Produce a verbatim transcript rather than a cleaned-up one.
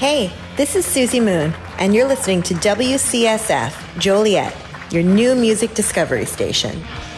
Hey, this is Susie Moon, and you're listening to W C S F Joliet, your new music discovery station.